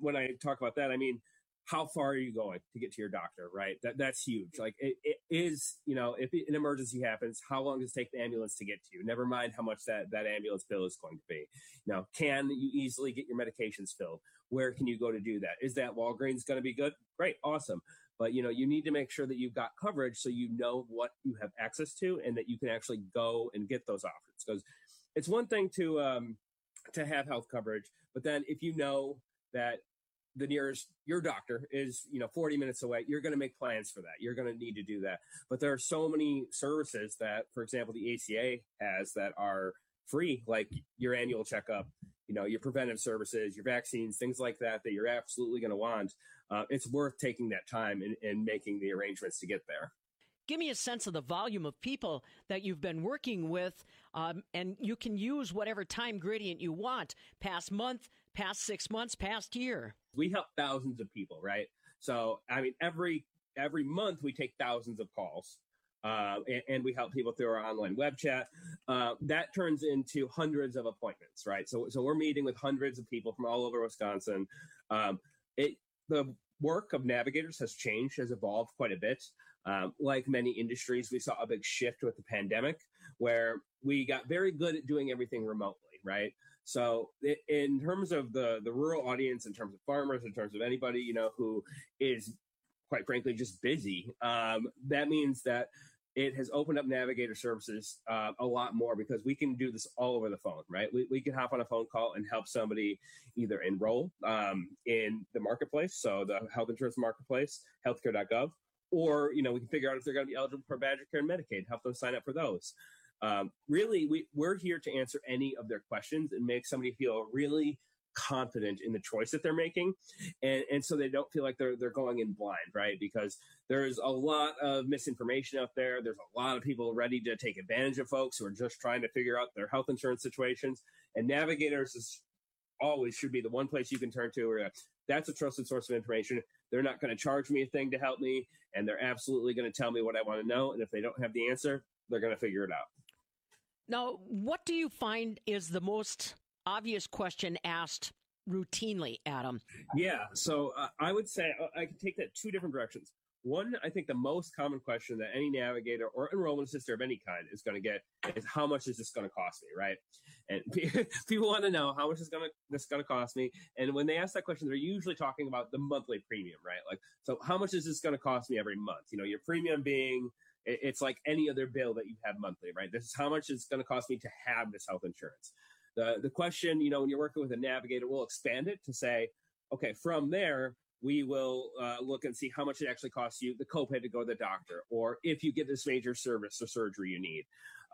when I talk about that, I mean, how far are you going to get to your doctor, right? That's huge. Like it is, if an emergency happens, how long does it take the ambulance to get to you? Never mind how much that ambulance bill is going to be. Can you easily get your medications filled? Where can you go to do that? Is that Walgreens going to be good? Great, awesome. But you need to make sure that you've got coverage so you know what you have access to and that you can actually go and get those offers. Because it's one thing to have health coverage, but then if you know that the nearest your doctor is 40 minutes away, you're going to make plans for that. You're going to need to do that. But there are so many services that, for example, the ACA has that are free, like your annual checkup, your preventive services, your vaccines, things like that you're absolutely going to want. It's worth taking that time and making the arrangements to get there. Give me a sense of the volume of people that you've been working with, and you can use whatever time gradient you want, past month, past 6 months, past year. We help thousands of people, right? So, I mean, every month we take thousands of calls, and we help people through our online web chat. That turns into hundreds of appointments, right? So we're meeting with hundreds of people from all over Wisconsin. The work of navigators has changed, has evolved quite a bit. Like many industries, we saw a big shift with the pandemic where we got very good at doing everything remotely, right? So in terms of the rural audience, in terms of farmers, in terms of anybody, who is quite frankly just busy, that means that it has opened up navigator services a lot more because we can do this all over the phone, right? We can hop on a phone call and help somebody either enroll in the marketplace, so the health insurance marketplace, healthcare.gov, or, we can figure out if they're going to be eligible for Badger Care and Medicaid, help them sign up for those. Really, we're here to answer any of their questions and make somebody feel really confident in the choice that they're making. And so they don't feel like they're going in blind, right? Because there's a lot of misinformation out there. There's a lot of people ready to take advantage of folks who are just trying to figure out their health insurance situations. And Navigators always should be the one place you can turn to where that's a trusted source of information. They're not going to charge me a thing to help me, and they're absolutely going to tell me what I want to know. And if they don't have the answer, they're going to figure it out. Now, what do you find is the most obvious question asked routinely, Adam? Yeah, so I would say I can take that two different directions. One, I think the most common question that any navigator or enrollment assistant of any kind is going to get is how much is this going to cost me, right? And people want to know how much is this going to cost me. And when they ask that question, they're usually talking about the monthly premium, right? Like, so how much is this going to cost me every month? Your premium being, it's like any other bill that you have monthly, right? This is how much it's going to cost me to have this health insurance. The question, when you're working with a navigator, we'll expand it to say, okay, from there, we will look and see how much it actually costs you, the copay to go to the doctor, or if you get this major service or surgery you need.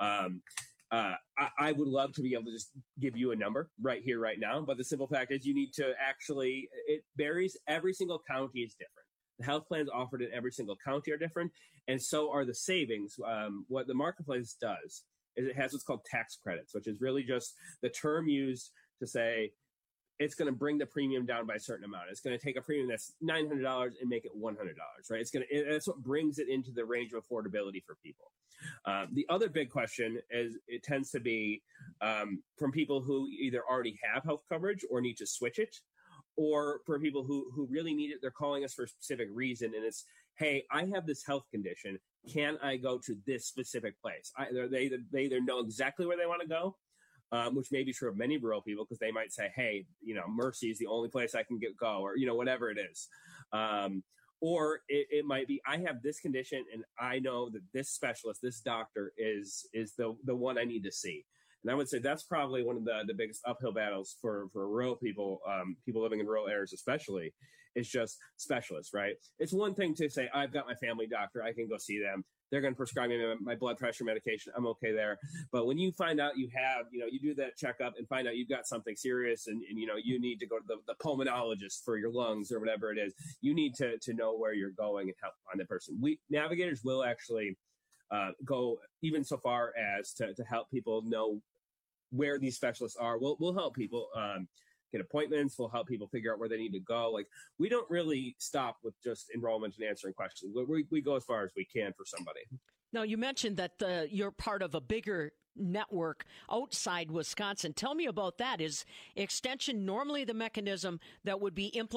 I would love to be able to just give you a number right here, right now. But the simple fact is you need to actually, it varies. Every single county is different. The health plans offered in every single county are different. And so are the savings. What the marketplace does is it has what's called tax credits, which is really just the term used to say, it's going to bring the premium down by a certain amount. It's going to take a premium that's $900 and make it $100, right? That's what brings it into the range of affordability for people. The other big question is it tends to be from people who either already have health coverage or need to switch it, or for people who really need it. They're calling us for a specific reason, and it's, hey, I have this health condition. Can I go to this specific place? They either know exactly where they want to go, which may be true of many rural people because they might say, hey, Mercy is the only place I can go, or, whatever it is. Or it might be, I have this condition and I know that this specialist, this doctor is the one I need to see. And I would say that's probably one of the biggest uphill battles for rural people, people living in rural areas especially, is just specialists, right? It's one thing to say, I've got my family doctor, I can go see them. They're going to prescribe me my blood pressure medication. I'm okay there. But when you find out you have, you do that checkup and find out you've got something serious and you need to go to the pulmonologist for your lungs or whatever it is, you need to know where you're going and help find that person. Navigators will actually go even so far as to help people know where these specialists are. We'll help people get appointments. We'll help people figure out where they need to go. Like, we don't really stop with just enrollment and answering questions. We go as far as we can for somebody. Now, you mentioned that you're part of a bigger network outside Wisconsin. Tell me about that. Is extension normally the mechanism that would be implemented